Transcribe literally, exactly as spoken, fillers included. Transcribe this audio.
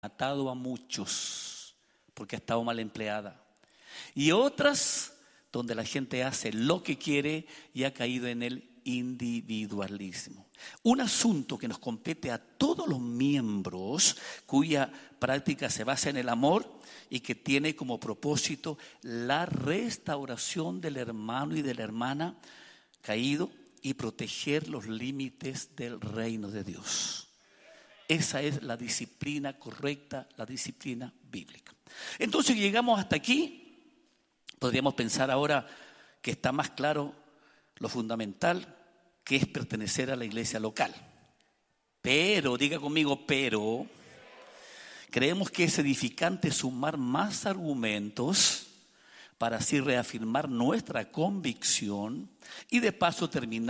matado a muchos porque ha estado mal empleada. Y otras donde la gente hace lo que quiere y ha caído en el individualismo. Un asunto que nos compete a todos los miembros, cuya práctica se basa en el amor y que tiene como propósito la restauración del hermano y de la hermana caído y proteger los límites del reino de Dios. Esa es la disciplina correcta, la disciplina bíblica. Entonces llegamos hasta aquí. Podríamos pensar ahora que está más claro lo fundamental, que es pertenecer a la iglesia local. Pero, diga conmigo, pero, creemos que es edificante sumar más argumentos para así reafirmar nuestra convicción y de paso terminar